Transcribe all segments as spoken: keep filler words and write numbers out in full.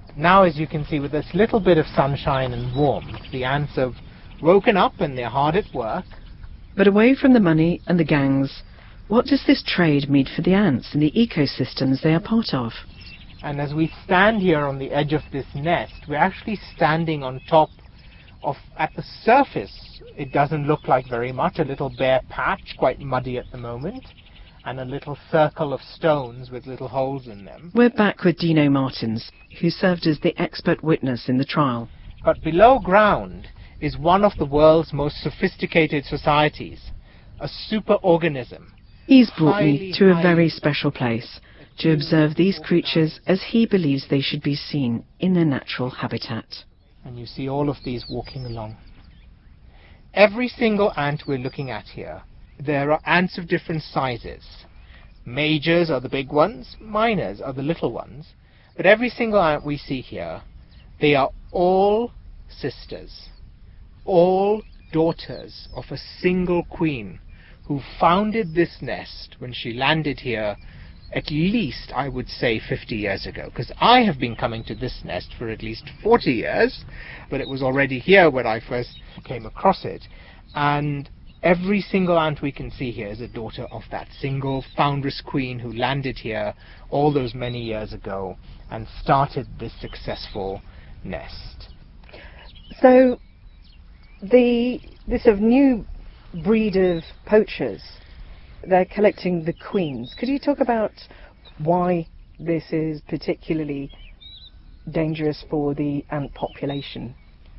Now, as you can see, with this little bit of sunshine and warmth, the ants have woken up and they're hard at work. But away from the money and the gangs, what does this trade mean for the ants and the ecosystems they are part of? And as we stand here on the edge of this nest, we're actually standing on top of, at the surface, it doesn't look like very much, a little bare patch, quite muddy at the moment, and a little circle of stones with little holes in them. We're back with Dino Martins, who served as the expert witness in the trial. But below ground is one of the world's most sophisticated societies, a superorganism. He's brought me to a very special place to observe these creatures as he believes they should be seen in their natural habitat. And you see all of these walking along. Every single ant we're looking at here, there are ants of different sizes. Majors are the big ones, minors are the little ones. But every single ant we see here, they are all sisters, all daughters of a single queen who founded this nest when she landed here at least, I would say, fifty years ago, because I have been coming to this nest for at least forty years, but it was already here when I first came across it. And every single ant we can see here is a daughter of that single foundress queen who landed here all those many years ago and started this successful nest. So, the this sort of new breed of poachers, they're collecting the queens. Could you talk about why this is particularly dangerous for the ant population?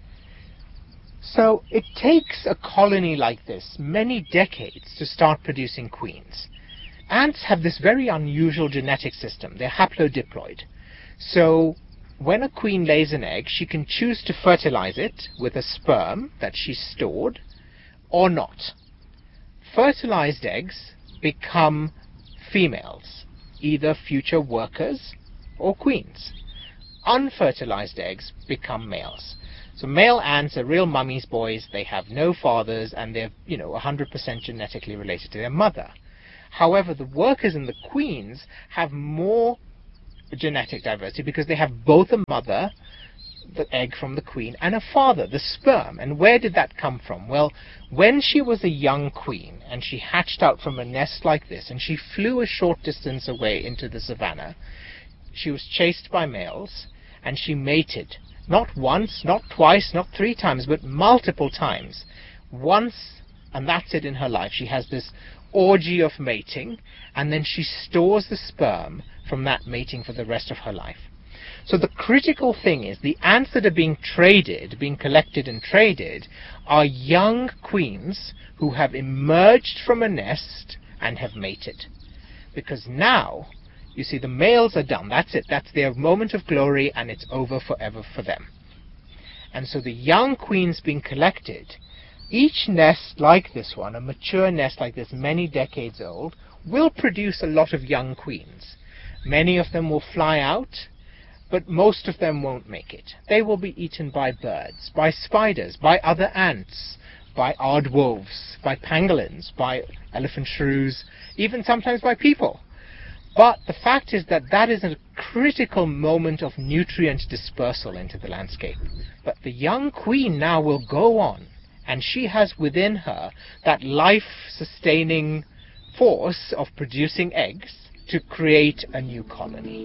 So it takes a colony like this many decades to start producing queens. Ants have this very unusual genetic system. They're haplodiploid. So when a queen lays an egg, she can choose to fertilize it with a sperm that she's stored or not. Fertilized eggs become females, either future workers or queens. Unfertilized eggs become males. So male ants are real mummy's boys. They have no fathers, and they're, you know, one hundred percent genetically related to their mother. However, the workers and the queens have more genetic diversity because they have both a mother, the egg from the queen, and a father, the sperm. And where did that come from? Well, when she was a young queen and she hatched out from a nest like this and she flew a short distance away into the savannah, she was chased by males and she mated. Not once, not twice, not three times, but multiple times. Once, and that's it in her life. She has this orgy of mating, and then she stores the sperm from that mating for the rest of her life. So the critical thing is the ants that are being traded, being collected and traded, are young queens who have emerged from a nest and have mated. Because now, you see, the males are done. That's it. That's their moment of glory, and it's over forever for them. And so the young queens being collected, each nest like this one, a mature nest like this, many decades old, will produce a lot of young queens. Many of them will fly out, but most of them won't make it. They will be eaten by birds, by spiders, by other ants, by aardwolves, by pangolins, by elephant shrews, even sometimes by people. But the fact is that that is a critical moment of nutrient dispersal into the landscape. But the young queen now will go on, and she has within her that life-sustaining force of producing eggs to create a new colony.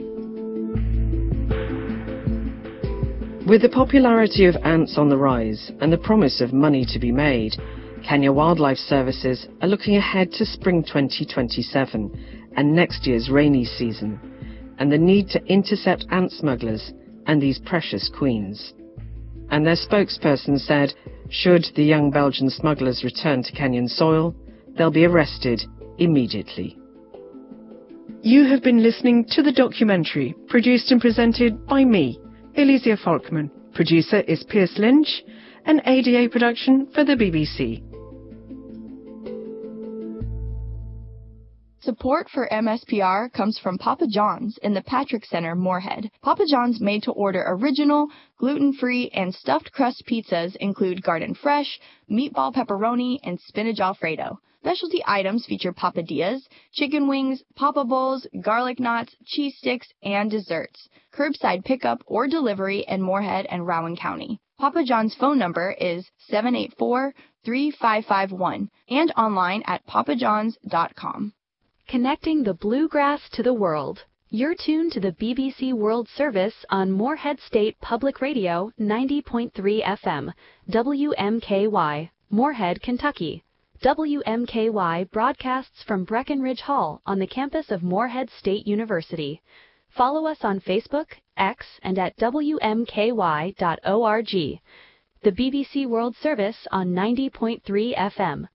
With the popularity of ants on the rise and the promise of money to be made, Kenya Wildlife Services are looking ahead to spring twenty twenty-seven and next year's rainy season, and the need to intercept ant smugglers and these precious queens. And their spokesperson said, should the young Belgian smugglers return to Kenyan soil, they'll be arrested immediately. You have been listening to the documentary, produced and presented by me, Elysia Falkman. Producer is Pierce Lynch, an A D A production for the B B C. Support for M S P R comes from Papa John's in the Patrick Center, Moorhead. Papa John's made-to-order original, gluten-free, and stuffed crust pizzas include garden fresh, meatball pepperoni, and spinach alfredo. Specialty items feature papadillas, chicken wings, papa bowls, garlic knots, cheese sticks, and desserts. Curbside pickup or delivery in Moorhead and Rowan County. Papa John's phone number is seven eight four, three five five one and online at papa johns dot com. Connecting the bluegrass to the world. You're tuned to the B B C World Service on Moorhead State Public Radio ninety point three F M, W M K Y, Moorhead, Kentucky. W M K Y broadcasts from Breckenridge Hall on the campus of Moorhead State University. Follow us on Facebook, X, and at W M K Y dot org. The B B C World Service on ninety point three F M.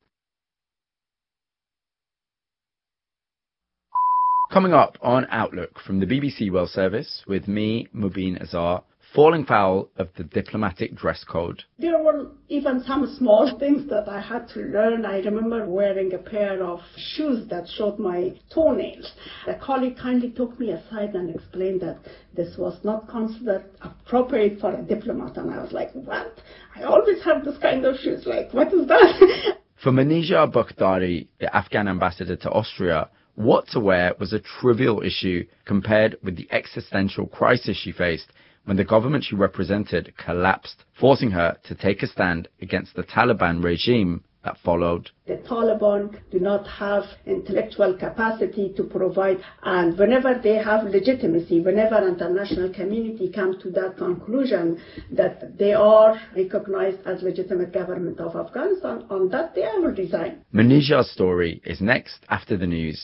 Coming up on Outlook from the B B C World Service with me, Mubin Azar, falling foul of the diplomatic dress code. There were even some small things that I had to learn. I remember wearing a pair of shoes that showed my toenails. A colleague kindly took me aside and explained that this was not considered appropriate for a diplomat. And I was like, what? I always have this kind of shoes. Like, what is that? For Manija Bakhtari, the Afghan ambassador to Austria, what to wear was a trivial issue compared with the existential crisis she faced when the government she represented collapsed, forcing her to take a stand against the Taliban regime that followed. The Taliban do not have intellectual capacity to provide, and whenever they have legitimacy, whenever international community come to that conclusion that they are recognized as legitimate government of Afghanistan, on that day I will resign. Manija's story is next after the news.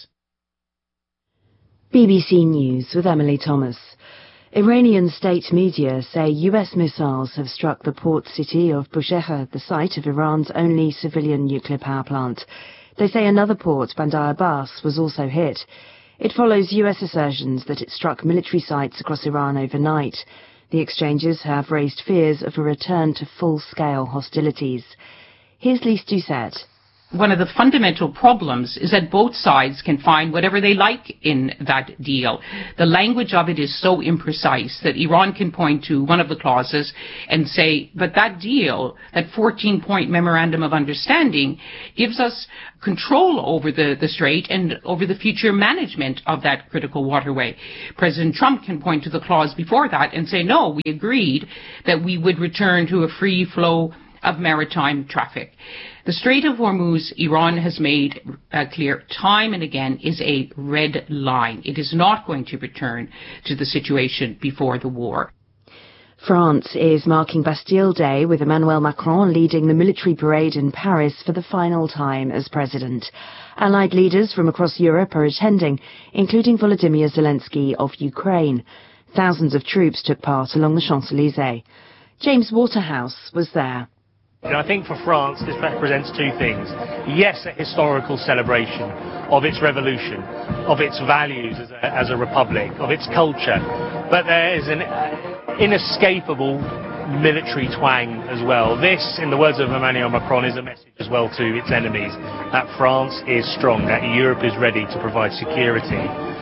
B B C News with Emily Thomas. Iranian state media say U S missiles have struck the port city of Bushehr, the site of Iran's only civilian nuclear power plant. They say another port, Bandar Abbas, was also hit. It follows U S assertions that it struck military sites across Iran overnight. The exchanges have raised fears of a return to full-scale hostilities. Here's Lise Doucette. One of the fundamental problems is that both sides can find whatever they like in that deal. The language of it is so imprecise that Iran can point to one of the clauses and say, but that deal, that fourteen-point memorandum of understanding, gives us control over the, the strait and over the future management of that critical waterway. President Trump can point to the clause before that and say, no, we agreed that we would return to a free flow of maritime traffic. The Strait of Hormuz, Iran has made uh, clear time and again, is a red line. It is not going to return to the situation before the war. France is marking Bastille Day with Emmanuel Macron leading the military parade in Paris for the final time as president. Allied leaders from across Europe are attending, including Volodymyr Zelensky of Ukraine. Thousands of troops took part along the Champs-Élysées. James Waterhouse was there. And I think for France, this represents two things. Yes, a historical celebration of its revolution, of its values as a, as a republic, of its culture. But there is an inescapable military twang as well. This, in the words of Emmanuel Macron, is a message as well to its enemies, that France is strong, that Europe is ready to provide security.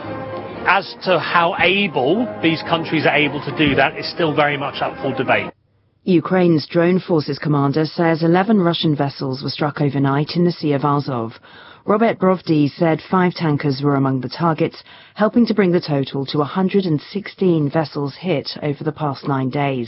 As to how able these countries are able to do that is still very much up for debate. Ukraine's drone forces commander says eleven Russian vessels were struck overnight in the Sea of Azov. Robert Brovdy said five tankers were among the targets, helping to bring the total to one hundred sixteen vessels hit over the past nine days.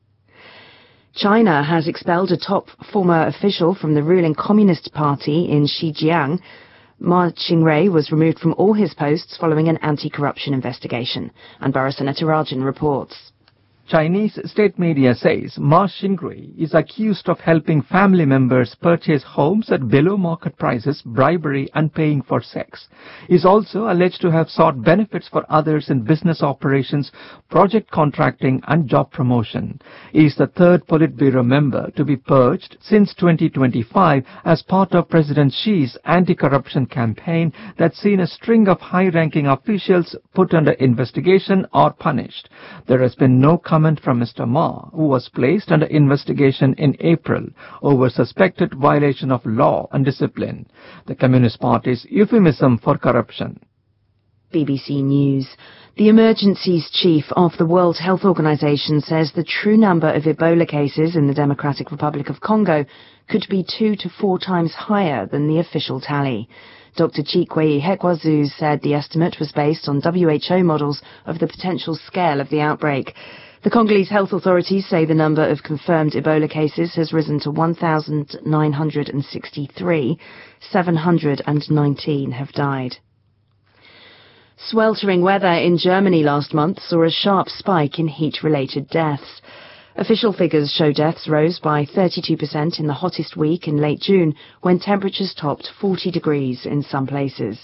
China has expelled a top former official from the ruling Communist Party in Xinjiang. Ma Ching-rei was removed from all his posts following an anti-corruption investigation. And Barasaneta Rajan reports. Chinese state media says Ma Xing-rei is accused of helping family members purchase homes at below market prices, bribery and paying for sex. He is also alleged to have sought benefits for others in business operations, project contracting and job promotion. He is the third Politburo member to be purged since twenty twenty-five as part of President Xi's anti-corruption campaign that's seen a string of high-ranking officials put under investigation or punished. There has been no comment from Mister Ma, who was placed under investigation in April over suspected violation of law and discipline, the Communist Party's euphemism for corruption. B B C News. The emergencies chief of the World Health Organization says the true number of Ebola cases in the Democratic Republic of Congo could be two to four times higher than the official tally. Doctor Chikwe Hekwazu said the estimate was based on W H O models of the potential scale of the outbreak. The Congolese health authorities say the number of confirmed Ebola cases has risen to one thousand nine hundred sixty-three. seven hundred nineteen have died. Sweltering weather in Germany last month saw a sharp spike in heat-related deaths. Official figures show deaths rose by thirty-two percent in the hottest week in late June, when temperatures topped forty degrees in some places.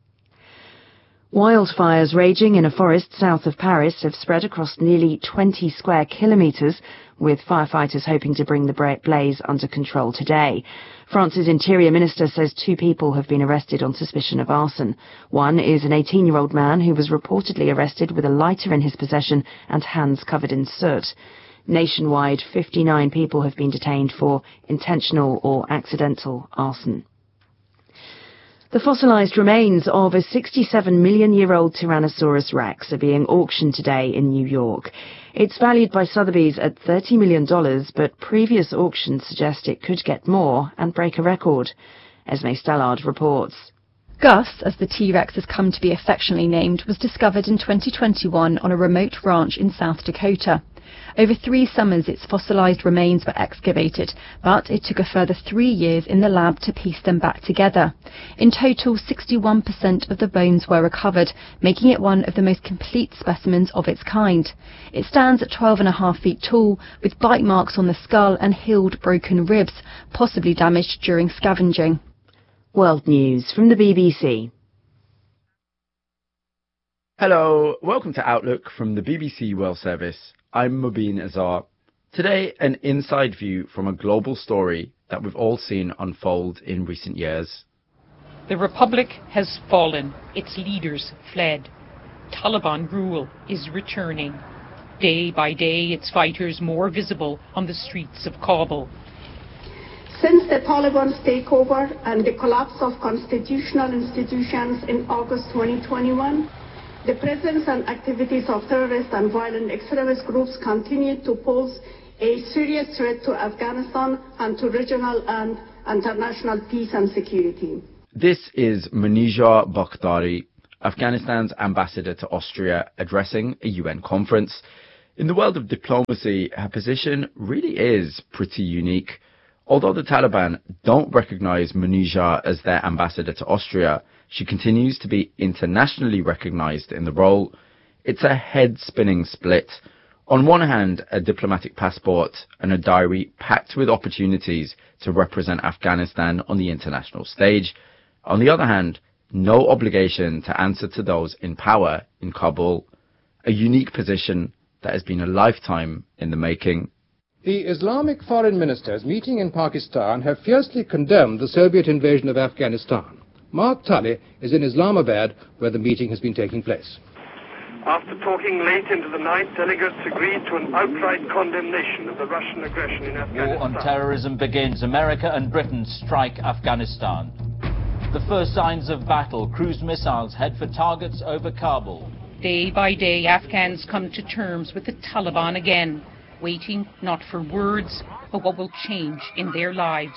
Wildfires raging in a forest south of Paris have spread across nearly twenty square kilometres, with firefighters hoping to bring the blaze under control today. France's Interior Minister says two people have been arrested on suspicion of arson. One is an eighteen-year-old man who was reportedly arrested with a lighter in his possession and hands covered in soot. Nationwide, fifty-nine people have been detained for intentional or accidental arson. The fossilized remains of a sixty-seven million year old Tyrannosaurus rex are being auctioned today in New York. It's valued by Sotheby's at thirty million dollars, but previous auctions suggest it could get more and break a record. Esme Stellard reports. Gus, as the T-Rex has come to be affectionately named, was discovered in twenty twenty-one on a remote ranch in South Dakota. Over three summers its fossilized remains were excavated, but it took a further three years in the lab to piece them back together. In total, sixty-one percent of the bones were recovered, making it one of the most complete specimens of its kind. It stands at twelve and a half feet tall, with bite marks on the skull and healed broken ribs, possibly damaged during scavenging. World News from the B B C. Hello, welcome to Outlook from the B B C World Service. I'm Mubin Azar. Today, an inside view from a global story that we've all seen unfold in recent years. The Republic has fallen. Its leaders fled. Taliban rule is returning. Day by day, its fighters more visible on the streets of Kabul. Since the Taliban's takeover and the collapse of constitutional institutions in August twenty twenty-one, the presence and activities of terrorist and violent extremist groups continue to pose a serious threat to Afghanistan and to regional and international peace and security. This is Munija Bakhtari, Afghanistan's ambassador to Austria, addressing a U N conference. In the world of diplomacy, her position really is pretty unique. Although the Taliban don't recognize Munija as their ambassador to Austria, she continues to be internationally recognized in the role. It's a head-spinning split. On one hand, a diplomatic passport and a diary packed with opportunities to represent Afghanistan on the international stage. On the other hand, no obligation to answer to those in power in Kabul. A unique position that has been a lifetime in the making. The Islamic foreign ministers meeting in Pakistan have fiercely condemned the Soviet invasion of Afghanistan. Mark Tully is in Islamabad, where the meeting has been taking place. After talking late into the night, delegates agreed to an outright condemnation of the Russian aggression in Afghanistan. War on terrorism begins. America and Britain strike Afghanistan. The first signs of battle. Cruise missiles head for targets over Kabul. Day by day, Afghans come to terms with the Taliban again, waiting not for words, but what will change in their lives.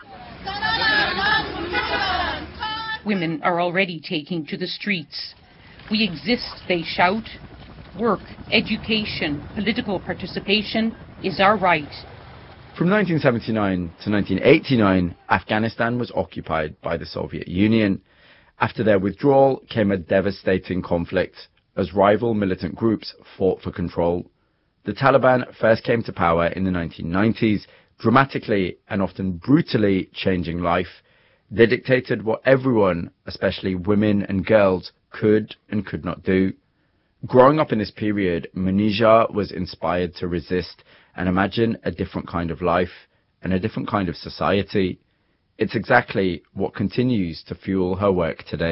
Women are already taking to the streets. We exist, they shout. Work, education, political participation is our right. From nineteen seventy-nine to nineteen eighty-nine, Afghanistan was occupied by the Soviet Union. After their withdrawal came a devastating conflict as rival militant groups fought for control. The Taliban first came to power in the nineteen nineties, dramatically and often brutally changing life. They dictated what everyone, especially women and girls, could and could not do. Growing up in this period, Munija was inspired to resist and imagine a different kind of life and a different kind of society. It's exactly what continues to fuel her work today.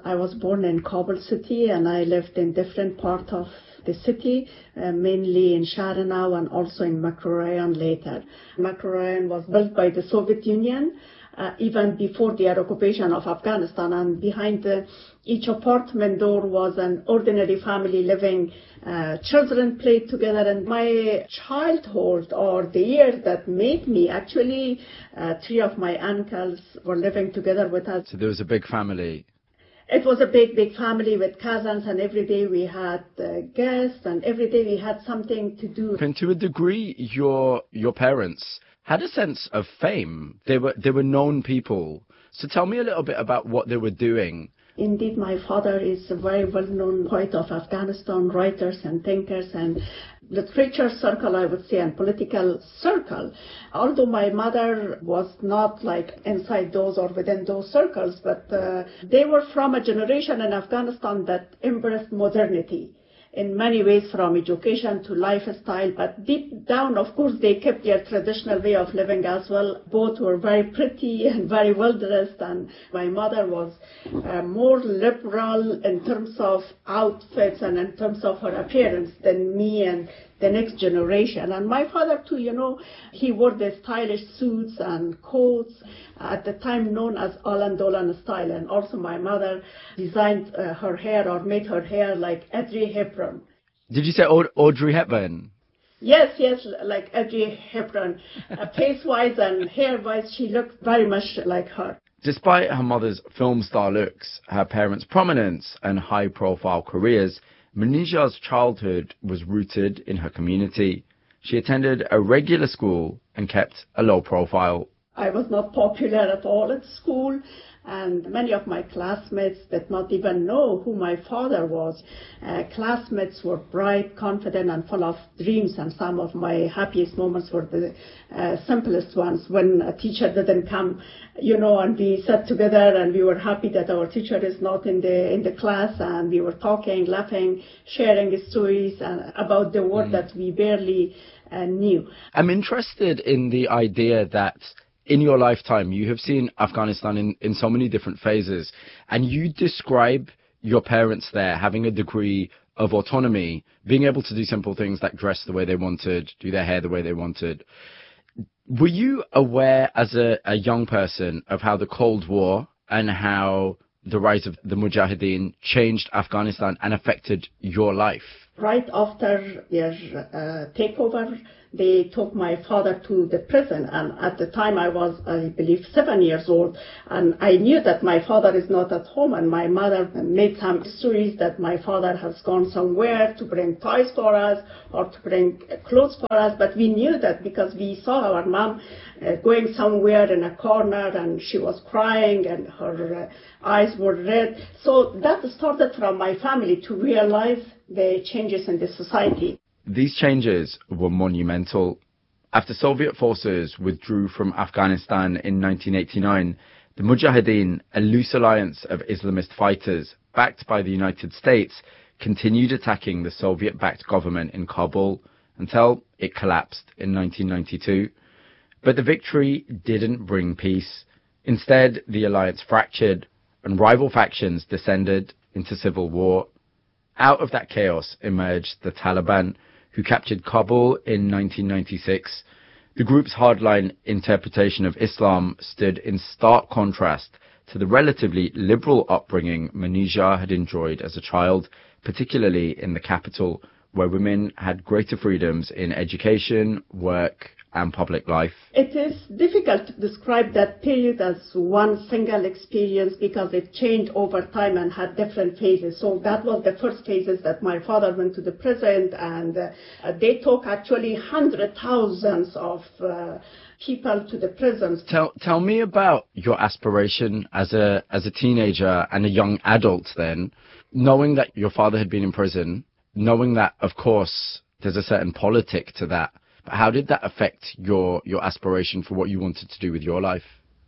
I was born in Kabul city and I lived in different parts of the city, uh, mainly in Sharanau and also in Makrorayon later. Makrorayon was built by the Soviet Union uh, even before the occupation of Afghanistan, and behind the, each apartment door was an ordinary family living. Uh, children played together, and my childhood, or the years that made me, actually uh, three of my uncles were living together with us. So there was a big family. It was a big, big family with cousins, and every day we had uh, guests, and every day we had something to do. And to a degree, your your parents had a sense of fame. They were they were known people. So tell me a little bit about what they were doing. Indeed, my father is a very well-known poet of Afghanistan, writers and thinkers and literature circle, I would say, and political circle. Although my mother was not like inside those or within those circles, but uh, they were from a generation in Afghanistan that embraced modernity in many ways, from education to lifestyle, but deep down, of course, they kept their traditional way of living as well. Both were very pretty and very well dressed, and my mother was uh, more liberal in terms of outfits and in terms of her appearance than me and the next generation. And my father too, you know, he wore the stylish suits and coats, at the time known as Alan Dolan style. And also my mother designed uh, her hair or made her hair like Audrey Hepburn. Did you say Aud- Audrey Hepburn? Yes, yes, like Audrey Hepburn. Uh, face-wise and hair-wise, she looked very much like her. Despite her mother's film star looks, her parents' prominence and high-profile careers, Manisha's childhood was rooted in her community. She attended a regular school and kept a low profile. I was not popular at all at school, and many of my classmates did not even know who my father was. Uh, classmates were bright, confident, and full of dreams, and some of my happiest moments were the uh, simplest ones, when a teacher didn't come, you know, and we sat together and we were happy that our teacher is not in the in the class, and we were talking, laughing, sharing stories uh, about the world mm. that we barely uh, knew. I'm interested in the idea that in your lifetime, you have seen Afghanistan in, in so many different phases, and you describe your parents there having a degree of autonomy, being able to do simple things like dress the way they wanted, do their hair the way they wanted. Were you aware as a, a young person of how the Cold War and how the rise of the Mujahideen changed Afghanistan and affected your life? Right after their uh, takeover, they took my father to the prison, and at the time I was, I believe, seven years old, and I knew that my father is not at home, and my mother made some stories that my father has gone somewhere to bring toys for us or to bring clothes for us, but we knew that because we saw our mom uh, going somewhere in a corner, and she was crying and her uh, eyes were red. So that started from my family to realize the changes in the society. These changes were monumental. After Soviet forces withdrew from Afghanistan in nineteen eighty-nine, the Mujahideen, a loose alliance of Islamist fighters backed by the United States, continued attacking the Soviet-backed government in Kabul until it collapsed in nineteen ninety-two. But the victory didn't bring peace. Instead, the alliance fractured, and rival factions descended into civil war. Out of that chaos emerged the Taliban, who captured Kabul in nineteen ninety-six. The group's hardline interpretation of Islam stood in stark contrast to the relatively liberal upbringing Manisha had enjoyed as a child, particularly in the capital, where women had greater freedoms in education, work, and public life. It is difficult to describe that period as one single experience because it changed over time and had different phases. So that was the first phases that my father went to the prison, and uh, they took actually hundred thousands of uh, people to the prisons. Tell tell me about your aspiration as a as a teenager and a young adult then, knowing that your father had been in prison, knowing that, of course, there's a certain politic to that. But how did that affect your, your aspiration for what you wanted to do with your life?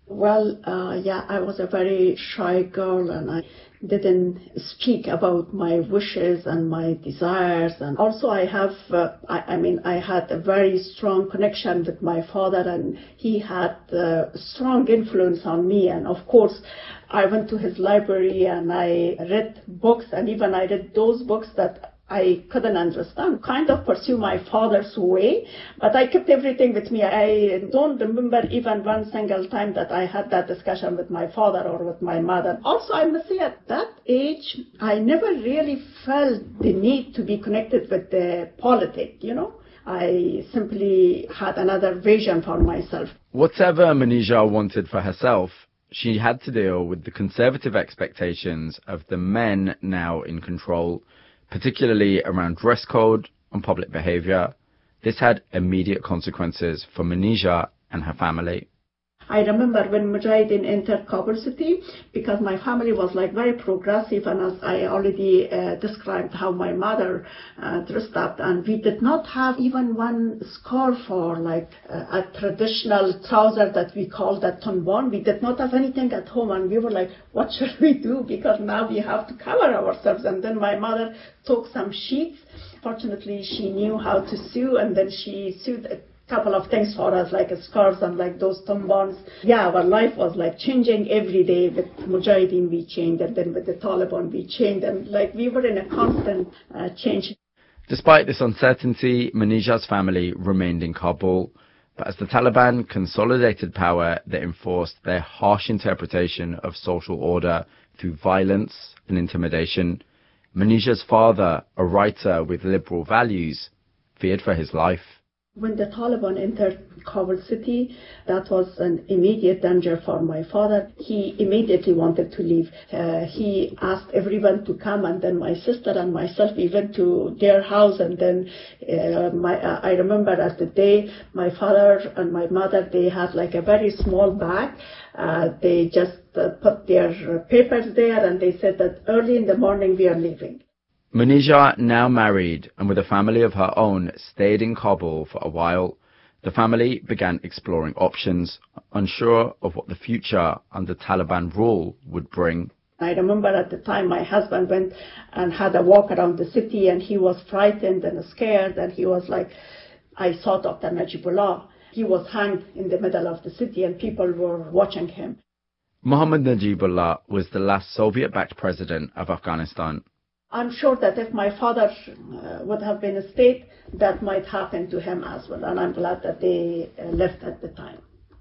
Well, uh, yeah, I was a very shy girl and I didn't speak about my wishes and my desires. And also I have, uh, I, I mean, I had a very strong connection with my father and he had a strong influence on me. And of course, I went to his library and I read books, and even I read those books that I couldn't understand, kind of pursue my father's way, but I kept everything with me. I don't remember even one single time that I had that discussion with my father or with my mother. Also, I must say at that age, I never really felt the need to be connected with the politics, you know. I simply had another vision for myself. Whatever Manija wanted for herself, she had to deal with the conservative expectations of the men now in control, particularly around dress code and public behavior. This had immediate consequences for Manija and her family. I remember when Mujahideen entered Kabul city, because my family was like very progressive, and as I already uh, described how my mother uh, dressed up, and we did not have even one scarf or like uh, a traditional trouser that we call that tunbon. We did not have anything at home, and we were like, what should we do? Because now we have to cover ourselves. And then my mother took some sheets. Fortunately, she knew how to sew, and then she sewed a couple of things for us, like scarves and like those tumbons. Yeah, our life was like changing every day. With Mujahideen we changed, and then with the Taliban we changed, and like we were in a constant uh, change. Despite this uncertainty, Manija's family remained in Kabul, but as the Taliban consolidated power, they enforced their harsh interpretation of social order through violence and intimidation. Manija's father, a writer with liberal values, feared for his life. When the Taliban entered Kabul city, that was an immediate danger for my father. He immediately wanted to leave. Uh, he asked everyone to come, and then my sister and myself, we went to their house, and then uh, my, uh, I remember at the day, my father and my mother, they had like a very small bag. Uh, they just uh, put their papers there, and they said that early in the morning we are leaving. Manija, now married and with a family of her own, stayed in Kabul for a while. The family began exploring options, unsure of what the future under Taliban rule would bring. I remember at the time my husband went and had a walk around the city, and he was frightened and scared, and he was like, I saw Doctor Najibullah. He was hanged in the middle of the city and people were watching him. Muhammad Najibullah was the last Soviet-backed president of Afghanistan. I'm sure that if my father uh, would have been a state, that might happen to him as well. And I'm glad that they uh, left at the time.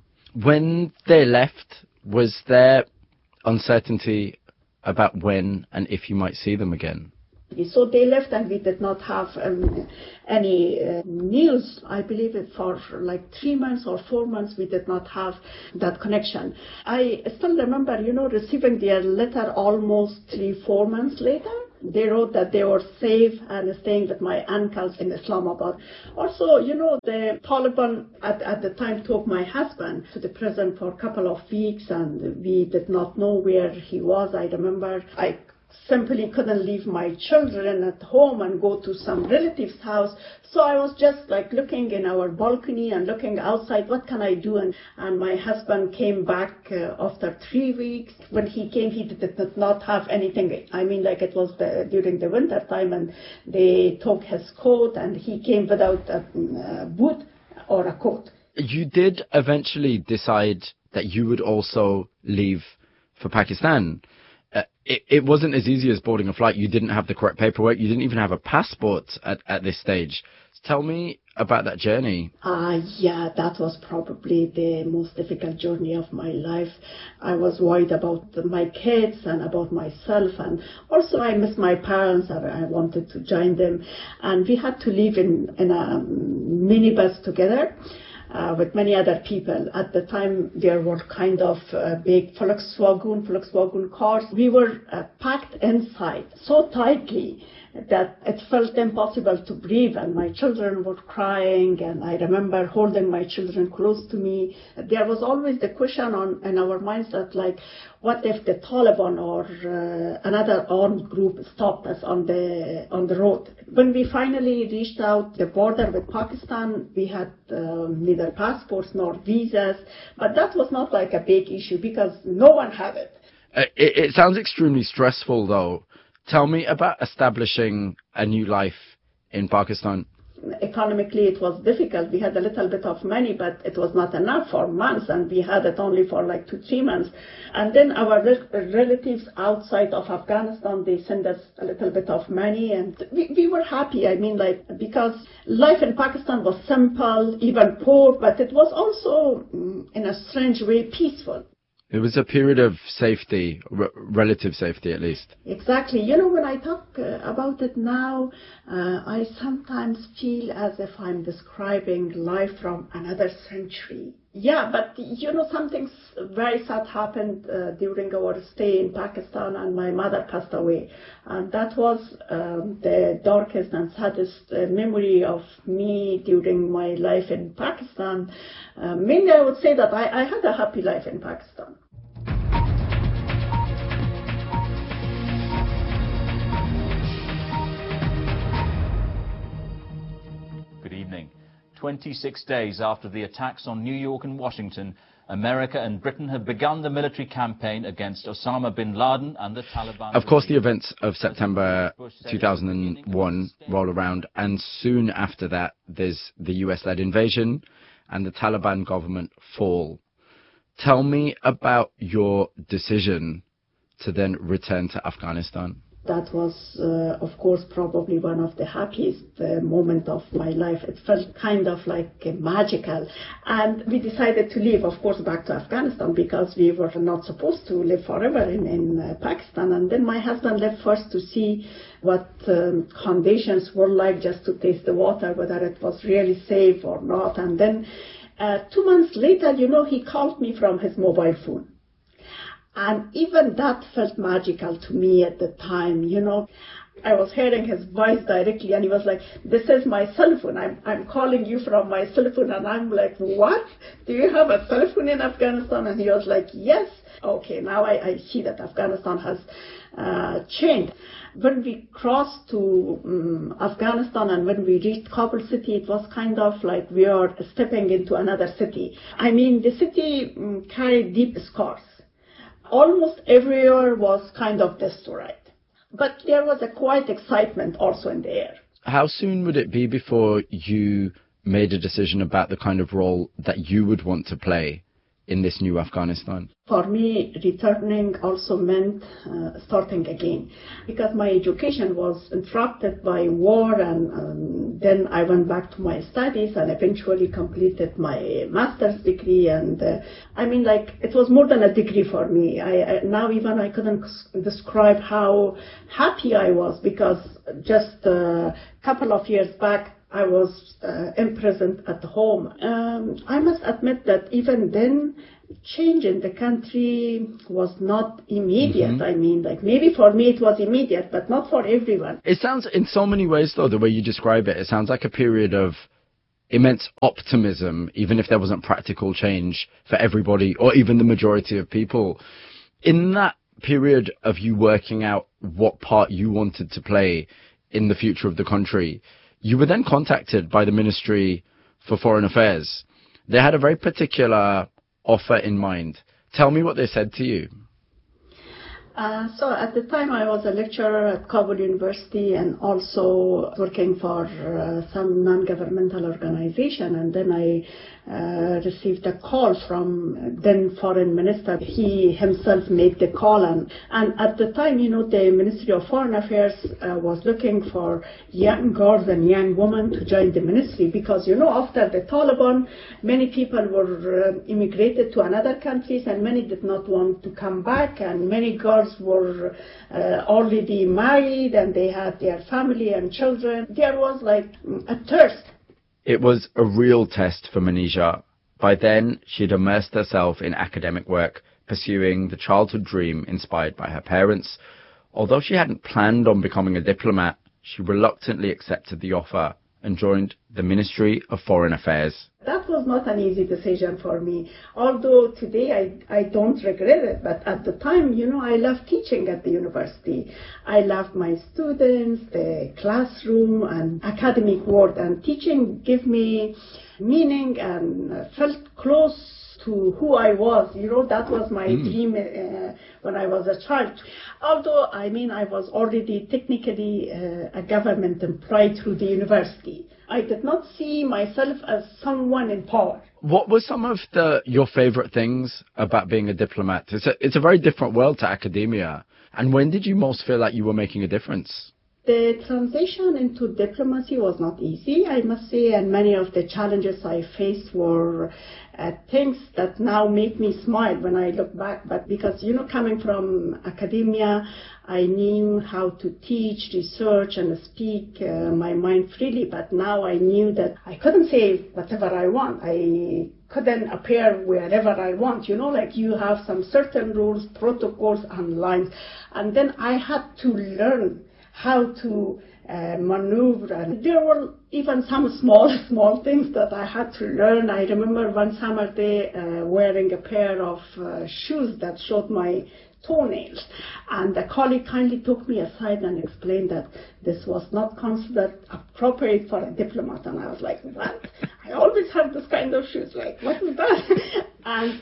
When they left, was there uncertainty about when and if you might see them again? So they left and we did not have um, any uh, news. I believe it for like three months or four months we did not have that connection. I still remember, you know, receiving their letter almost three, four months later. They wrote that they were safe and staying with my uncles in Islamabad. Also, you know, the Taliban at, at the time took my husband to the prison for a couple of weeks and we did not know where he was. I remember I simply couldn't leave my children at home and go to some relative's house. So I was just like looking in our balcony and looking outside, what can I do? And, and my husband came back uh, after three weeks. When he came, he did not have anything. I mean, like it was the, during the winter time, and they took his coat and he came without a, a boot or a coat. You did eventually decide that you would also leave for Pakistan. Uh, it, it wasn't as easy as boarding a flight. You didn't have the correct paperwork. You didn't even have a passport at, at this stage. Tell me about that journey. Uh, yeah, that was probably the most difficult journey of my life. I was worried about my kids and about myself. And also I miss my parents and I wanted to join them. And we had to live in, in a minibus together. Uh, with many other people. At the time, there were kind of uh, big Volkswagen, Volkswagen cars. We were uh, packed inside so tightly that it felt impossible to breathe, and my children were crying, and I remember holding my children close to me. There was always the question on in our minds that, like, what if the Taliban or uh, another armed group stopped us on the on the road? When we finally reached out the border with Pakistan, we had um, neither passports nor visas, but that was not like a big issue because no one had it. Uh, it, it sounds extremely stressful, though. Tell me about establishing a new life in Pakistan. Economically, it was difficult. We had a little bit of money, but it was not enough for months, and we had it only for like two, three months. And then our re- relatives outside of Afghanistan, they sent us a little bit of money, and we, we were happy. I mean, like, because life in Pakistan was simple, even poor, but it was also, in a strange way, peaceful. It was a period of safety, r- relative safety at least. Exactly. You know, when I talk uh, about it now, uh, I sometimes feel as if I'm describing life from another century. Yeah, but you know, something very sad happened uh, during our stay in Pakistan, and my mother passed away. And that was um, the darkest and saddest uh, memory of me during my life in Pakistan. Uh, mainly, I would say that I, I had a happy life in Pakistan. Good evening. twenty-six days after the attacks on New York and Washington, America and Britain have begun the military campaign against Osama bin Laden and the Taliban. Of course, the events of September two thousand one roll around, and soon after that, there's the U S-led invasion and the Taliban government fall. Tell me about your decision to then return to Afghanistan. That was, uh, of course, probably one of the happiest uh, moments of my life. It felt kind of like uh, magical. And we decided to leave, of course, back to Afghanistan because we were not supposed to live forever in, in uh, Pakistan. And then my husband left first to see what um, conditions were like, just to taste the water, whether it was really safe or not. And then uh, two months later, you know, he called me from his mobile phone. And even that felt magical to me at the time, you know. I was hearing his voice directly, and he was like, this is my cell phone. I'm, I'm calling you from my cell phone. And I'm like, what? Do you have a cell phone in Afghanistan? And he was like, yes. Okay, now I, I see that Afghanistan has uh, changed. When we crossed to um, Afghanistan and when we reached Kabul city, it was kind of like we are stepping into another city. I mean, the city um, carried deep scars. Almost everywhere was kind of destroyed. But there was a quiet excitement also in the air. How soon would it be before you made a decision about the kind of role that you would want to play in this new Afghanistan? For me, returning also meant uh, starting again, because my education was interrupted by war, and um, then I went back to my studies and eventually completed my master's degree. And uh, I mean, like, it was more than a degree for me. I, I now even I couldn't describe how happy I was, because just a couple of years back, I was uh, imprisoned at home. Um, I must admit that even then, change in the country was not immediate. Mm-hmm. I mean, like, maybe for me it was immediate, but not for everyone. It sounds, in so many ways, though, the way you describe it, it sounds like a period of immense optimism, even if there wasn't practical change for everybody or even the majority of people. In that period of you working out what part you wanted to play in the future of the country, you were then contacted by the Ministry for Foreign Affairs. They had a very particular offer in mind. Tell me what they said to you. Uh, so at the time I was a lecturer at Kabul University and also working for uh, some non-governmental organization, and then I uh, received a call from then foreign minister. He himself made the call, and, and at the time, you know, the Ministry of Foreign Affairs uh, was looking for young girls and young women to join the ministry, because, you know, after the Taliban, many people were uh, immigrated to another countries and many did not want to come back, and many girls were uh, already married and they had their family and children. There was like a thirst. It was a real test for Manisha. By then, she'd immersed herself in academic work, pursuing the childhood dream inspired by her parents. Although she hadn't planned on becoming a diplomat, she reluctantly accepted the offer and joined the Ministry of Foreign Affairs. That was not an easy decision for me, although today I, I don't regret it, but at the time, you know, I loved teaching at the university. I loved my students, the classroom and academic work, and teaching gave me meaning and felt close to who I was. You know, that was my mm. dream uh, when I was a child. Although, I mean, I was already technically uh, a government employee through the university. I did not see myself as someone in power. What were some of the your favorite things about being a diplomat? It's a, it's a very different world to academia. And when did you most feel like you were making a difference? The transition into diplomacy was not easy, I must say, and many of the challenges I faced were uh, things that now make me smile when I look back. But because, you know, coming from academia, I knew how to teach, research, and speak uh, my mind freely. But now I knew that I couldn't say whatever I want. I couldn't appear wherever I want. You know, like you have some certain rules, protocols, and lines. And then I had to learn how to uh, maneuver. And there were even some small, small things that I had to learn. I remember one summer day uh, wearing a pair of uh, shoes that showed my toenails. And a colleague kindly took me aside and explained that this was not considered appropriate for a diplomat. And I was like, what? I always have this kind of shoes. Like, what is that? And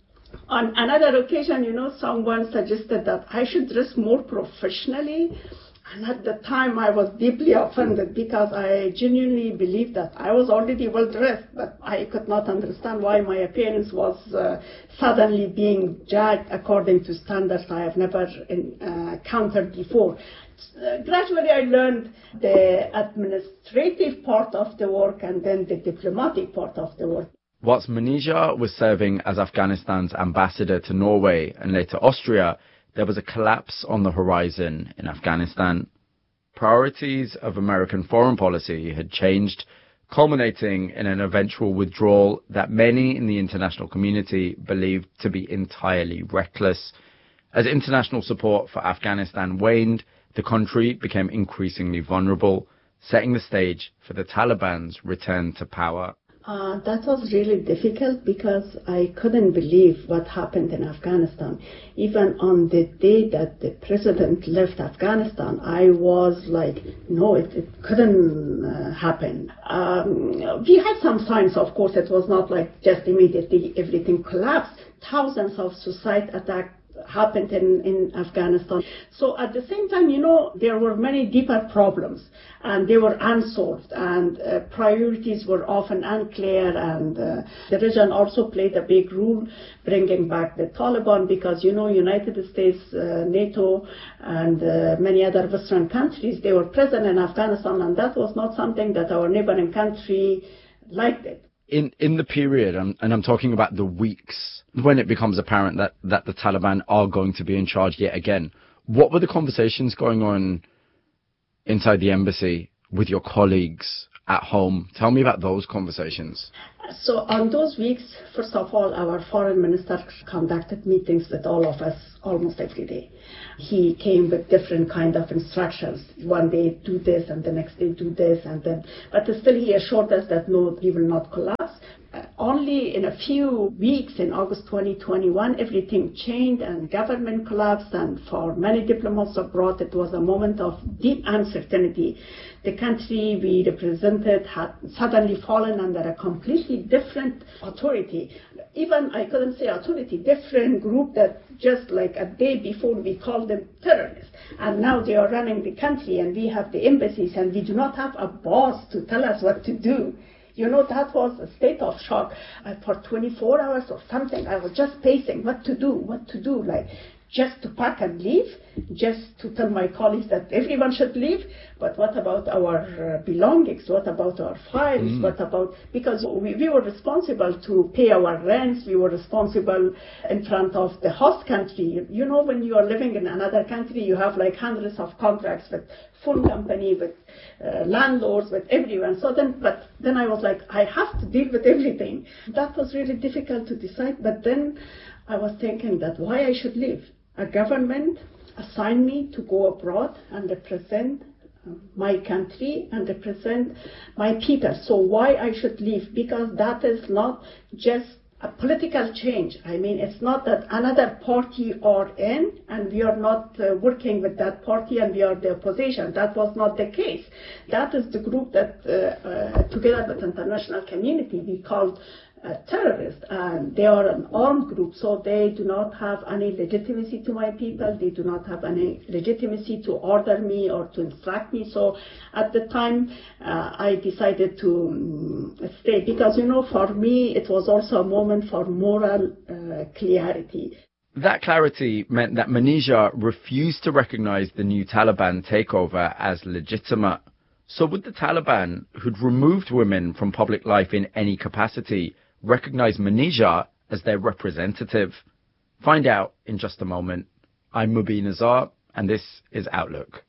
on another occasion, you know, someone suggested that I should dress more professionally. And at the time, I was deeply offended because I genuinely believed that I was already well dressed, but I could not understand why my appearance was uh, suddenly being judged according to standards I have never in, uh, encountered before. Uh, gradually, I learned the administrative part of the work and then the diplomatic part of the work. Whilst Manija was serving as Afghanistan's ambassador to Norway and later Austria, there was a collapse on the horizon in Afghanistan. Priorities of American foreign policy had changed, culminating in an eventual withdrawal that many in the international community believed to be entirely reckless. As international support for Afghanistan waned, the country became increasingly vulnerable, setting the stage for the Taliban's return to power. Uh, that was really difficult because I couldn't believe what happened in Afghanistan. Even on the day that the president left Afghanistan, I was like, no, it, it couldn't uh, happen. Um, we had some signs, of course. It was not like just immediately everything collapsed. Thousands of suicide attacks happened in, in Afghanistan. So at the same time, you know, there were many deeper problems and they were unsolved and uh, priorities were often unclear, and uh, the region also played a big role bringing back the Taliban because, you know, United States, uh, NATO and uh, many other Western countries, they were present in Afghanistan, and that was not something that our neighboring country liked it. In in the period, um, and I'm talking about the weeks, when it becomes apparent that, that the Taliban are going to be in charge yet again, what were the conversations going on inside the embassy with your colleagues at home? Tell me about those conversations. So on those weeks, first of all, our foreign minister conducted meetings with all of us almost every day. He came with different kind of instructions. One day do this, and the next day do this, and then, but still he assured us that no, he will not collapse. Uh, only in a few weeks in August twenty twenty-one, everything changed and government collapsed, and for many diplomats abroad, it was a moment of deep uncertainty. The country we represented had suddenly fallen under a completely different authority. Even, I couldn't say authority, different group that just like a day before we called them terrorists. And now they are running the country, and we have the embassies, and we do not have a boss to tell us what to do. You know, that was a state of shock. Uh, for twenty-four hours or something, I was just pacing what to do, what to do, like just to pack and leave, just to tell my colleagues that everyone should leave. But what about our uh, belongings? What about our files? Mm. What about, because we, we were responsible to pay our rents, we were responsible in front of the host country. You know, when you are living in another country, you have like hundreds of contracts with phone company, with uh, landlords, with everyone. So then, but then I was like, I have to deal with everything. That was really difficult to decide. But then I was thinking that why I should leave. A government assigned me to go abroad and represent my country and represent my people. So why I should leave? Because that is not just a political change. I mean, it's not that another party are in and we are not uh, working with that party and we are the opposition. That was not the case. That is the group that, uh, uh, together with the international community, we called uh, terrorists. And they are an armed group, so they do not have any legitimacy to my people. They do not have any legitimacy to order me or to instruct me. So at the time, uh, I decided to um, stay because, you know, for me, it was also a moment for moral uh, clarity. That clarity meant that Munija refused to recognize the new Taliban takeover as legitimate. So would the Taliban, who'd removed women from public life in any capacity, recognize Munija as their representative? Find out in just a moment. I'm Mubin Azar, and this is Outlook.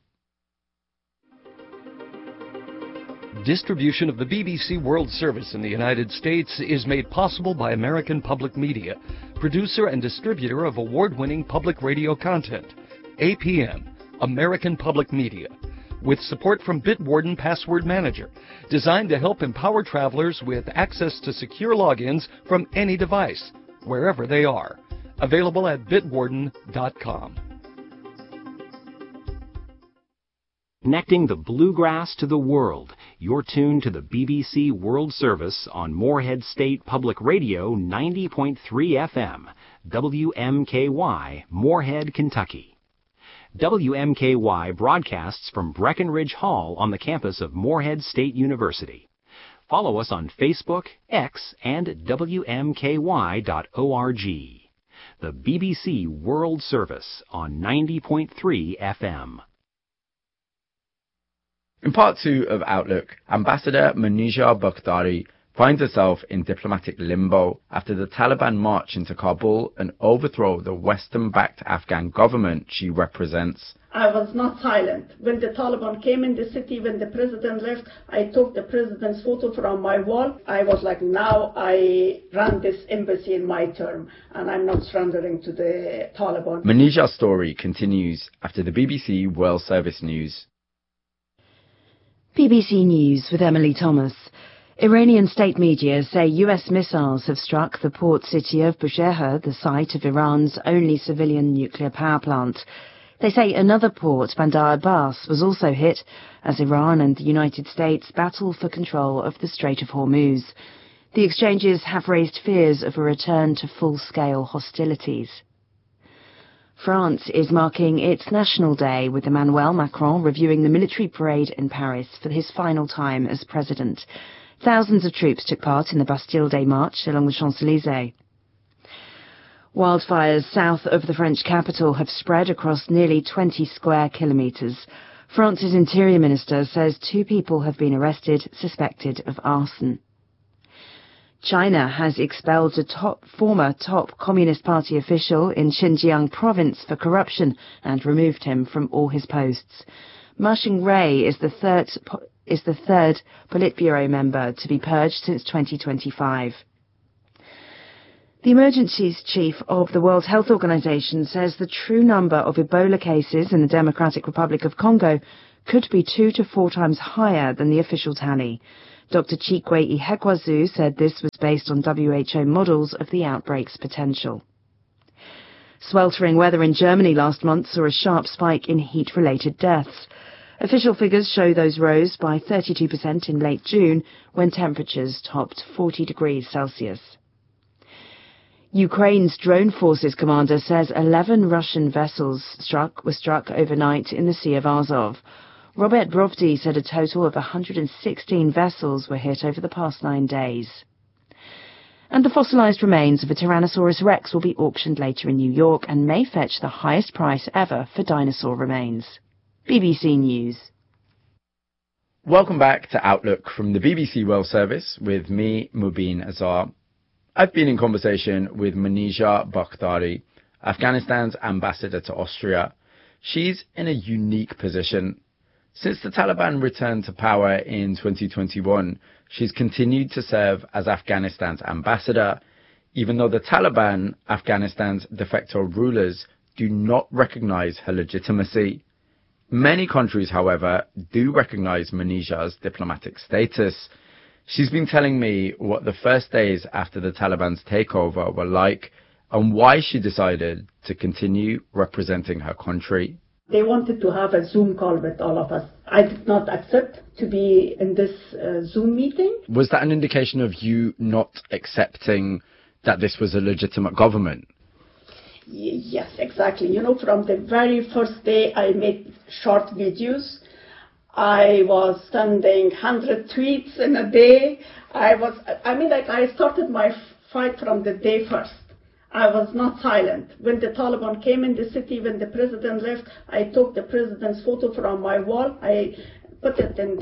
Distribution of the B B C World Service in the United States is made possible by American Public Media, producer and distributor of award-winning public radio content. A P M, American Public Media, with support from Bitwarden Password Manager, designed to help empower travelers with access to secure logins from any device, wherever they are. Available at bitwarden dot com. Connecting the bluegrass to the world. You're tuned to the B B C World Service on Morehead State Public Radio ninety point three F M, W M K Y, Morehead, Kentucky. W M K Y broadcasts from Breckenridge Hall on the campus of Morehead State University. Follow us on Facebook, X, and W M K Y dot org. The B B C World Service on ninety point three F M. In part two of Outlook, Ambassador Munija Bakhtari finds herself in diplomatic limbo after the Taliban march into Kabul and overthrow the Western-backed Afghan government she represents. I was not silent. When the Taliban came in the city, when the president left, I took the president's photo from my wall. I was like, now I run this embassy in my term, and I'm not surrendering to the Taliban. Munija's story continues after the B B C World Service News. B B C News with Emily Thomas. Iranian state media say U S missiles have struck the port city of Bushehr, the site of Iran's only civilian nuclear power plant. They say another port, Bandar Abbas, was also hit as Iran and the United States battle for control of the Strait of Hormuz. The exchanges have raised fears of a return to full-scale hostilities. France is marking its National Day with Emmanuel Macron reviewing the military parade in Paris for his final time as president. Thousands of troops took part in the Bastille Day march along the Champs-Élysées. Wildfires south of the French capital have spread across nearly twenty square kilometres. France's Interior Minister says two people have been arrested suspected of arson. China has expelled a top, former top Communist Party official in Xinjiang province for corruption and removed him from all his posts. Ma Xingrui is the third is the third Politburo member to be purged since twenty twenty-five. The emergencies chief of the World Health Organization says the true number of Ebola cases in the Democratic Republic of Congo could be two to four times higher than the official tally. Doctor Chikwe Ihekwazu said this was based on W H O models of the outbreak's potential. Sweltering weather in Germany last month saw a sharp spike in heat-related deaths. Official figures show those rose by thirty-two percent in late June, when temperatures topped forty degrees Celsius. Ukraine's drone forces commander says eleven Russian vessels struck were struck overnight in the Sea of Azov. Robert Brovdi said a total of one hundred sixteen vessels were hit over the past nine days. And the fossilized remains of a Tyrannosaurus rex will be auctioned later in New York and may fetch the highest price ever for dinosaur remains. B B C News. Welcome back to Outlook from the B B C World Service with me, Mubin Azar. I've been in conversation with Munija Bakhtari, Afghanistan's ambassador to Austria. She's in a unique position. Since the Taliban returned to power in twenty twenty-one, she's continued to serve as Afghanistan's ambassador, even though the Taliban, Afghanistan's de facto rulers, do not recognize her legitimacy. Many countries, however, do recognize Manijah's diplomatic status. She's been telling me what the first days after the Taliban's takeover were like and why she decided to continue representing her country. They wanted to have a Zoom call with all of us. I did not accept to be in this uh, Zoom meeting. Was that an indication of you not accepting that this was a legitimate government? Y- yes, exactly. You know, from the very first day I made short videos. I was sending one hundred tweets in a day. I was, I mean, like I started my f- fight from the day first. I was not silent. When the Taliban came in the city, when the president left, I took the president's photo from my wall. I put it in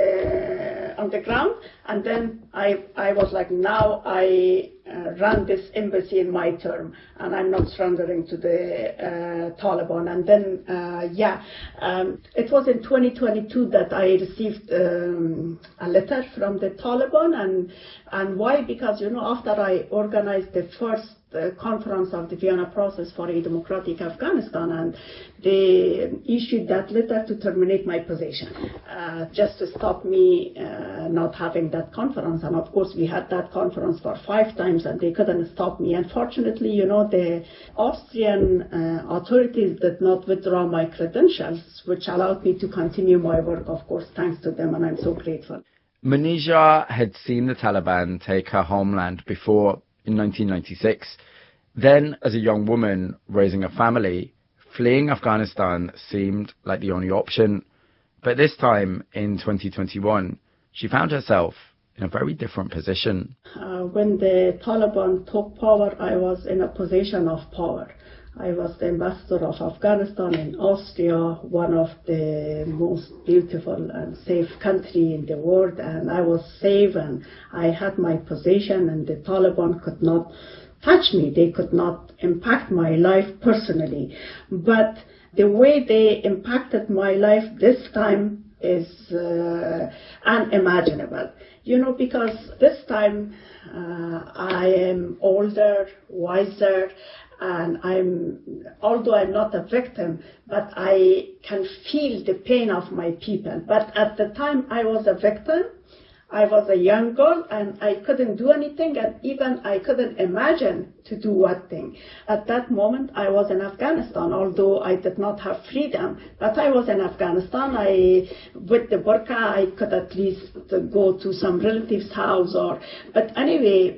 the on the ground, and then I I was like, now I uh, run this embassy in my term, and I'm not surrendering to the uh, Taliban. And then uh, yeah, um, it was in twenty twenty-two that I received um, a letter from the Taliban, and and why? Because you know, after I organized the first the conference of the Vienna Process for a Democratic Afghanistan, and they issued that letter to terminate my position, uh, just to stop me uh, not having that conference. And of course, we had that conference for five times, and they couldn't stop me. Unfortunately, you know, the Austrian uh, authorities did not withdraw my credentials, which allowed me to continue my work, of course, thanks to them, and I'm so grateful. Manijah had seen the Taliban take her homeland before, in nineteen ninety-six. Then, as a young woman raising a family, fleeing Afghanistan seemed like the only option. But this time, in twenty twenty-one, she found herself in a very different position. Uh, when the Taliban took power, I was in a position of power. I was the ambassador of Afghanistan in Austria, one of the most beautiful and safe country in the world, and I was safe and I had my position, and the Taliban could not touch me. They could not impact my life personally. But the way they impacted my life this time is uh, unimaginable. You know, because this time uh, I am older, wiser, and I'm, although I'm not a victim, but I can feel the pain of my people. But at the time I was a victim. I was a young girl and I couldn't do anything, and even I couldn't imagine to do what thing. At that moment I was in Afghanistan, although I did not have freedom, but I was in Afghanistan. I, with the burqa, I could at least go to some relative's house, or, but anyway,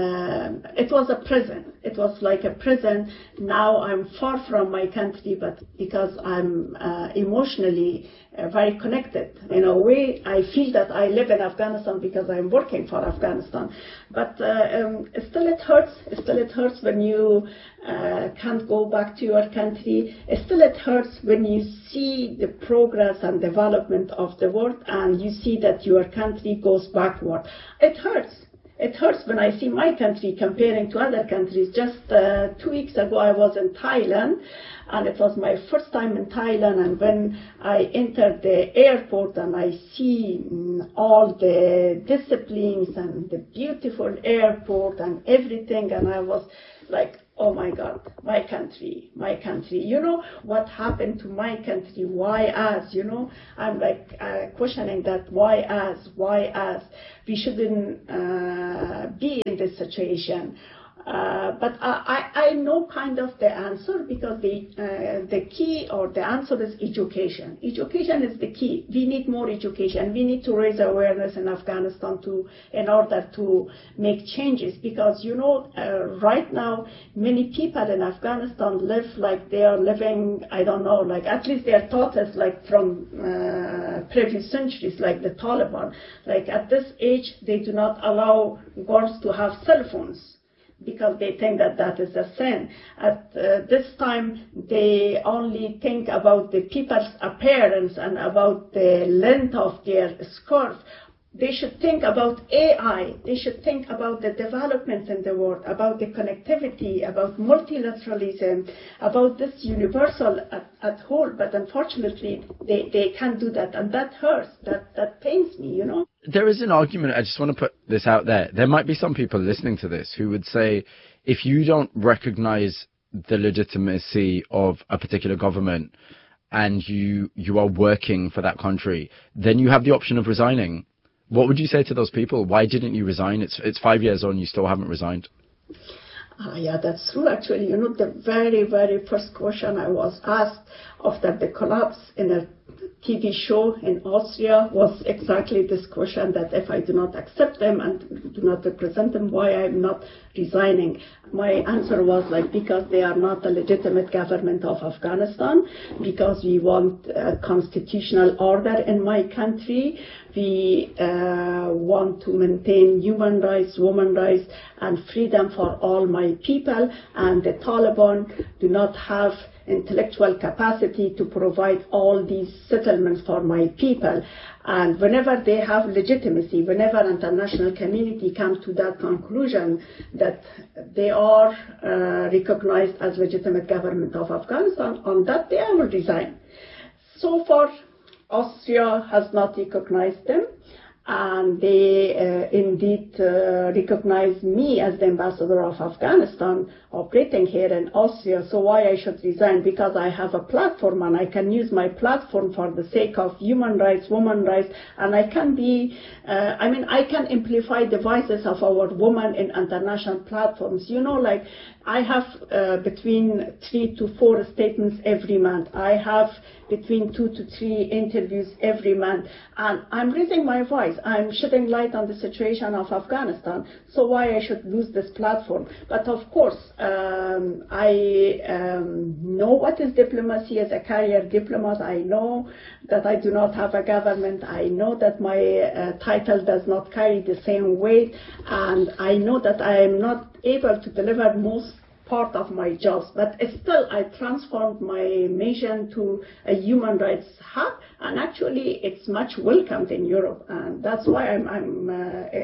uh, it was a prison. It was like a prison. Now I'm far from my country, but because I'm uh, emotionally uh, very connected. In a way, I feel that I live in Afghanistan because I'm working for Afghanistan. But uh, um, still it hurts. Still it hurts when you uh, can't go back to your country. Still it hurts when you see the progress and development of the world and you see that your country goes backward. It hurts. It hurts when I see my country comparing to other countries. Just uh, two weeks ago I was in Thailand, and it was my first time in Thailand, and when I entered the airport and I see mm, all the disciplines and the beautiful airport and everything, and I was like, oh my God, my country, my country. You know, what happened to my country? Why us? You know, I'm like uh, questioning that. Why us? Why us? We shouldn't uh, be in this situation. Uh, but I, I, I know kind of the answer, because the uh, the key or the answer is education. Education is the key. We need more education. We need to raise awareness in Afghanistan to in order to make changes, because you know uh, right now many people in Afghanistan live like they are living, I don't know, like at least they are taught as like from uh, previous centuries, like the Taliban. Like at this age they do not allow girls to have cell phones, because they think that that is a sin. At uh, this time, they only think about the people's appearance and about the length of their skirt. They should think about A I. They should think about the developments in the world, about the connectivity, about multilateralism, about this universal at, at whole. But unfortunately, they, they can't do that. And that hurts. That, that pains me, you know. There is an argument, I just want to put this out there. There might be some people listening to this who would say, if you don't recognize the legitimacy of a particular government, and you you are working for that country, then you have the option of resigning. What would you say to those people? Why didn't you resign? It's it's five years on, you still haven't resigned. Uh, yeah, that's true. Actually, you know, the very, very first question I was asked after the collapse in a T V show in Austria was exactly this question, that if I do not accept them and do not represent them, why I'm not resigning. My answer was like, because they are not the legitimate government of Afghanistan, because we want a constitutional order in my country. We uh, want to maintain human rights, women's rights, and freedom for all my people, and the Taliban do not have intellectual capacity to provide all these settlements for my people. And whenever they have legitimacy, whenever international community comes to that conclusion that they are uh, recognized as legitimate government of Afghanistan, on that day I will resign. So far, Austria has not recognized them, and they uh, indeed uh, recognize me as the ambassador of Afghanistan operating here in Austria. So why I should resign? Because I have a platform, and I can use my platform for the sake of human rights, women's rights, and I can be, uh, I mean, I can amplify the voices of our women in international platforms. You know, like I have uh, between three to four statements every month. I have between two to three interviews every month, and I'm raising my voice. I'm shedding light on the situation of Afghanistan. So why I should lose this platform? But of course, um, I um, know what is diplomacy as a career diplomat. I know that I do not have a government. I know that my uh, title does not carry the same weight, and I know that I am not able to deliver most part of my jobs, but still I transformed my mission to a human rights hub, and actually it's much welcomed in Europe, and that's why I'm, I'm uh,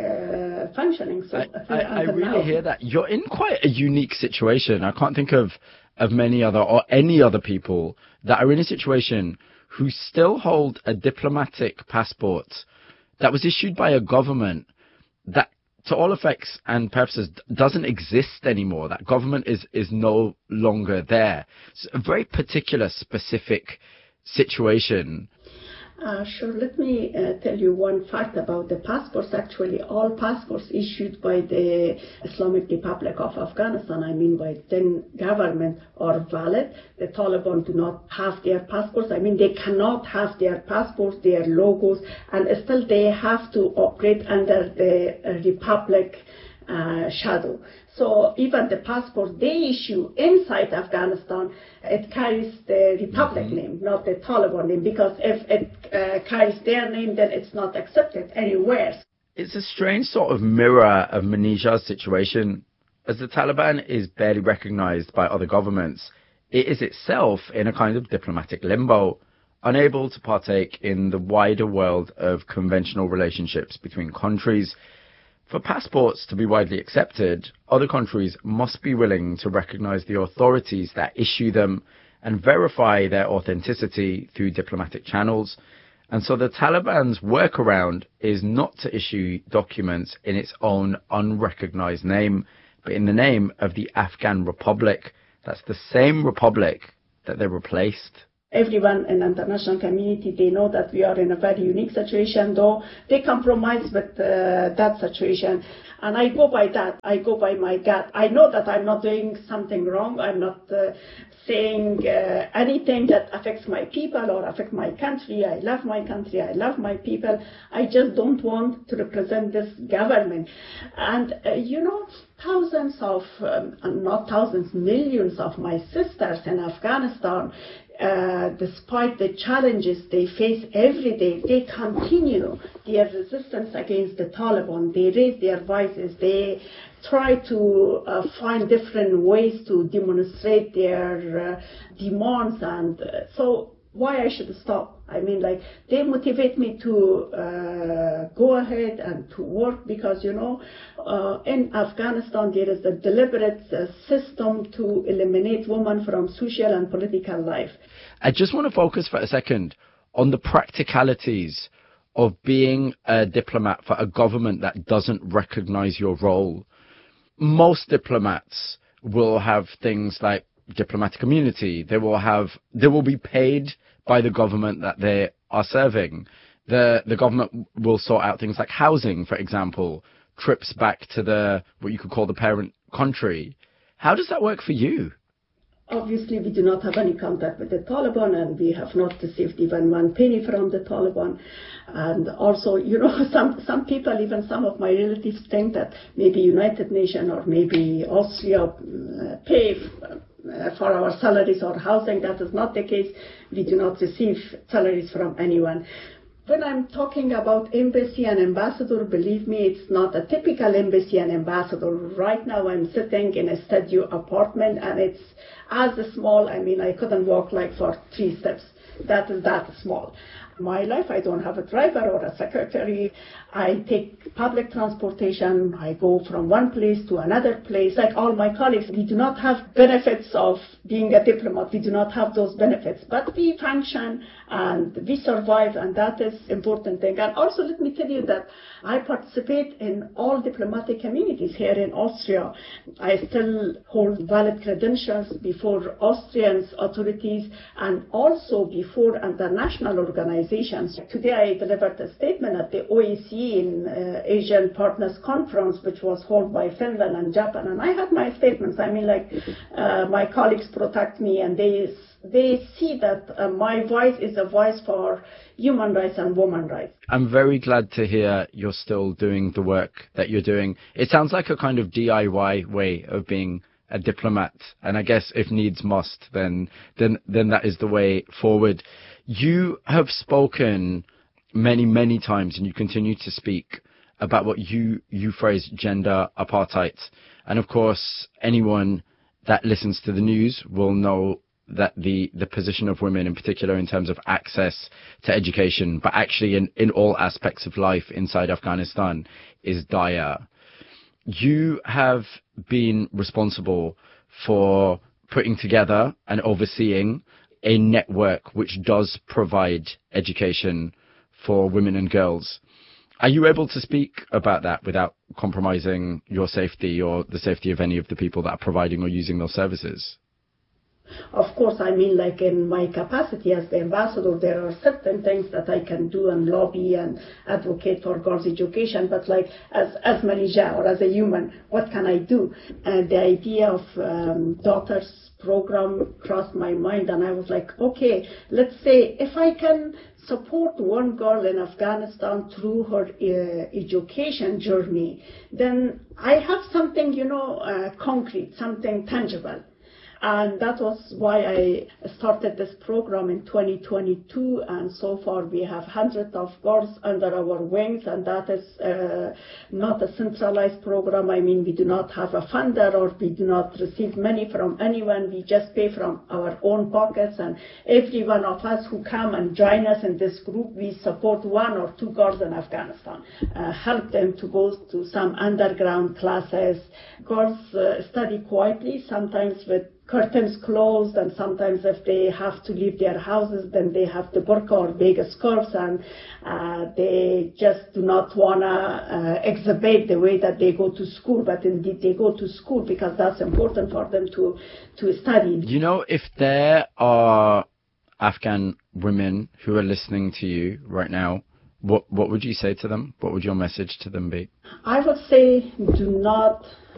uh, functioning. So I, I, I really now. hear that. You're in quite a unique situation. I can't think of, of many other or any other people that are in a situation who still hold a diplomatic passport that was issued by a government that to all effects and purposes doesn't exist anymore. That government is, is no longer there. It's a very particular, specific situation. Uh, sure. Let me uh, tell you one fact about the passports. Actually, all passports issued by the Islamic Republic of Afghanistan, I mean by then government, are valid. The Taliban do not have their passports. I mean, they cannot have their passports, their logos, and still they have to operate under the uh, Republic uh, shadow. So even the passport they issue inside Afghanistan, it carries the Republic mm-hmm. name, not the Taliban name, because if it uh, carries their name, then it's not accepted anywhere. It's a strange sort of mirror of Manisha's situation. As the Taliban is barely recognized by other governments, it is itself in a kind of diplomatic limbo, unable to partake in the wider world of conventional relationships between countries. For passports to be widely accepted, other countries must be willing to recognize the authorities that issue them and verify their authenticity through diplomatic channels. And so the Taliban's workaround is not to issue documents in its own unrecognized name, but in the name of the Afghan Republic. That's the same republic that they replaced. Everyone in the international community, they know that we are in a very unique situation, though they compromise with uh, that situation. And I go by that. I go by my gut. I know that I'm not doing something wrong. I'm not uh, saying uh, anything that affects my people or affects my country. I love my country. I love my people. I just don't want to represent this government. And, uh, you know, thousands of, um, not thousands, millions of my sisters in Afghanistan, Uh, despite the challenges they face every day, they continue their resistance against the Taliban. They raise their voices. They try to uh, find different ways to demonstrate their uh, demands. And uh, so why I should stop? I mean, like, they motivate me to uh, go ahead and to work because, you know, uh, in Afghanistan there is a deliberate uh, system to eliminate women from social and political life. I just want to focus for a second on the practicalities of being a diplomat for a government that doesn't recognize your role. Most diplomats will have things like diplomatic immunity. They will have, they will be paid by the government that they are serving. The, the government will sort out things like housing, for example, trips back to the, what you could call the parent country. How does that work for you? Obviously, we do not have any contact with the Taliban, and we have not received even one penny from the Taliban. And also, you know, some some people, even some of my relatives, think that maybe United Nations or maybe Austria uh, pay uh, for our salaries or housing. That is not the case. We do not receive salaries from anyone. When I'm talking about embassy and ambassador, believe me, it's not a typical embassy and ambassador. Right now I'm sitting in a studio apartment, and it's as small, I mean, I couldn't walk like for three steps. That is that small. My life, I don't have a driver or a secretary. I take public transportation. I go from one place to another place. Like all my colleagues, we do not have benefits of being a diplomat. We do not have those benefits. But we function and we survive, and that is important thing. And also, let me tell you that I participate in all diplomatic communities here in Austria. I still hold valid credentials before Austrian authorities and also before international organizations. Today I delivered a statement at the O A C E in uh, Asian Partners Conference, which was held by Finland and Japan, and I had my statements. I mean, like, uh, my colleagues protect me, and they they see that uh, my voice is a voice for human rights and women's rights. I'm very glad to hear you're still doing the work that you're doing. It sounds like a kind of D I Y way of being a diplomat, and I guess if needs must, then then then that is the way forward. You have spoken many, many times, and you continue to speak about what you, you phrase gender apartheid. And of course, anyone that listens to the news will know that the, the position of women, in particular in terms of access to education, but actually in, in all aspects of life inside Afghanistan, is dire. You have been responsible for putting together and overseeing a network which does provide education for women and girls. Are you able to speak about that without compromising your safety or the safety of any of the people that are providing or using those services? Of course, I mean, like in my capacity as the ambassador, there are certain things that I can do and lobby and advocate for girls' education, but like as, as Malaysia or as a human, what can I do? And the idea of um, daughters program crossed my mind, and I was like, okay, let's say if I can support one girl in Afghanistan through her uh, education journey, then I have something, you know, uh, concrete, something tangible. And that was why I started this program in twenty twenty-two, and so far we have hundreds of girls under our wings, and that is uh, not a centralized program. I mean, we do not have a funder, or we do not receive money from anyone. We just pay from our own pockets, and every one of us who come and join us in this group, we support one or two girls in Afghanistan, uh, help them to go to some underground classes. Girls uh, study quietly, sometimes with curtains closed, and sometimes if they have to leave their houses, then they have the burqa or big skirts, and uh, they just do not want to uh, exhibit the way that they go to school, but indeed they go to school because that's important for them to, to study. You know, if there are Afghan women who are listening to you right now, what, what would you say to them? What would your message to them be? I would say do not